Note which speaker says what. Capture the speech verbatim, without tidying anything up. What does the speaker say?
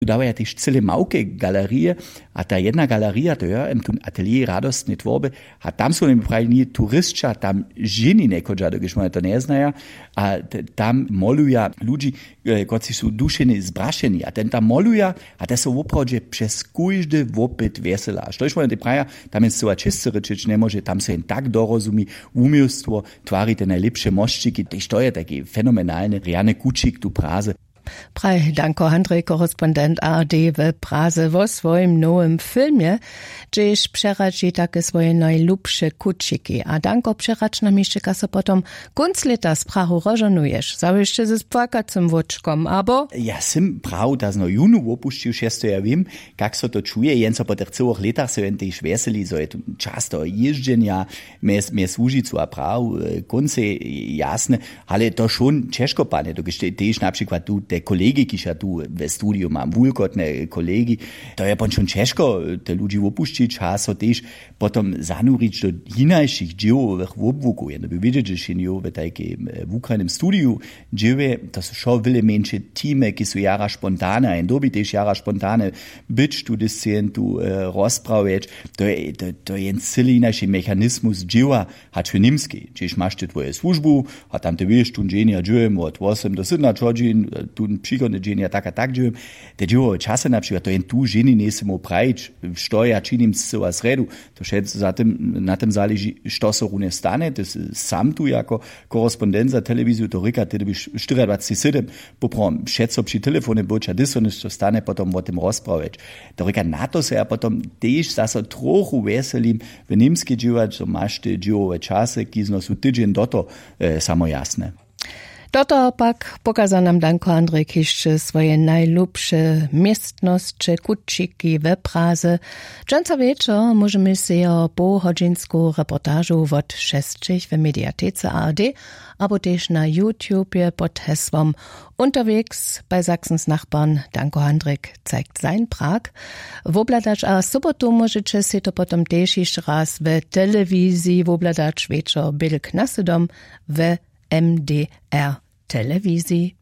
Speaker 1: Dawaja też cele małke galerie, a ta jedna galeria, to ja, im atelier radostne tworby, a tam są im prawie turystča, tam ženy nekođa, dokiż moja to ne znaja, a tam moluja ludzi, koci su dušeni zbrašeni, a ten tam moluja, a te su opravdje przez kujždy vopet vesela. Što iš moja te praja, tam je sova čiste rečič ne može, tam se in tak dorozumi, umilstvo, tvarite najlepše moščiki, te što je taki fenomenalne, rjane kučik tu Praze.
Speaker 2: Praj Danko Handrej, korespondent A R D w Praze, wo swoim nowym filmie, gdzieś przeradzi takie swoje najlubsze kuciki. A Danko przeradź nam jeszcze kaso potom kunc leta z Prahu rożonujesz. Zawieszcze ze spłakacym wóczkom, abo?
Speaker 1: Ja sim Prahu das no junu opuścił šesto, ja wiem, jak so to czuje, jenco po tych całych latach so jętejś weseli, so je tu často jeżdżenia, mes, mes Łužicu a Prahu, kunce jasne, ale to schon ciężkopane, to też na przykład tu te kolegi, ki ja tu w studiu mam, wulkotne kolegi, to je pon schon ciężko te ludzi opuścić, a so też potom zanurić do hinajszych dziełowych obwuku. Ja by wiedzieć, że się nie w takim w Ukrainym studiu dzieje, to są schon wiele mniejsze teamy, ki są jara spontane, a dobi też jara spontane być tu dyscyen, tu rozprawiać, to je, to, to je cały nasz mechanizmus dzieła, hat für Nimski. Gdzieś masz ty twoje służbu, a tam te wiesz, tu dzienia dziełem, od osiem do siedem godzin, tu przychodne dzienia tak a tak dziełem. Te dzieło czasy na przykład, to je tu żeni nie samo prawić, stoja činim z sredu, to še zatem na tym zależy, što se rune stane, to sam tu jako korespondent za telewizju, to reka, ty byś dwadzieścia cztery poprom, šeco przy telefonie boć, a dyso to stane potom o tym rozprawiać. To reka, na to se ja potom też zase trochu weselim w nimskie dziełać, so masz te dziełowe czasy, ki zno su tydzień do to e, samo jasne.
Speaker 2: Doto pak pokaza nam Danko Handrej jeszcze swoje najlubsze miestnosti, kuciki w Praze. Dżęca wieczor możemy się o półgodzinsku reportażu od szestich w mediatece A R D, aber też na YouTubie pod hasłem Unterwegs bei Sachsens Nachbarn. Danko Handrej zeigt sein Prag. Wobladacz a sobotu możecie się to potom też jeszcze raz w telewizji wobladacz wieczor Bill Knassedom w M D R telewizji.